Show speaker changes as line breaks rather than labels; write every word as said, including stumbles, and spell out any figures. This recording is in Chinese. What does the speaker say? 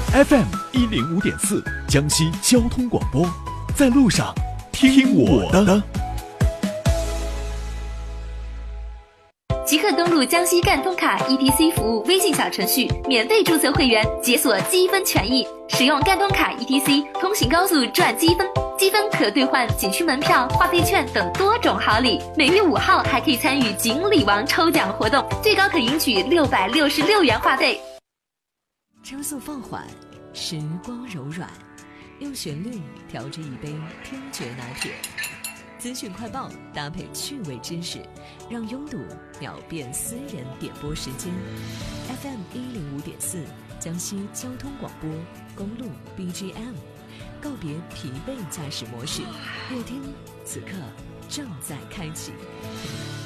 F M 一零五点四，江西交通广播，在路上听我的。
即刻登录江西赣通卡 E T C 服务微信小程序，免费注册会员，解锁积分权益。使用赣通卡 E T C 通行高速赚积分，积分可兑换景区门票、话费券等多种好礼。每月五号还可以参与锦鲤王抽奖活动，最高可赢取六百六十六元话费。
车速放缓，时光柔软，用旋律调制一杯听觉拿铁。资讯快报搭配趣味知识，让拥堵秒变私人点播时间。F M 一零五点四，江西交通广播，公路 B G M， 告别疲惫驾驶模式，乐听此刻正在开启。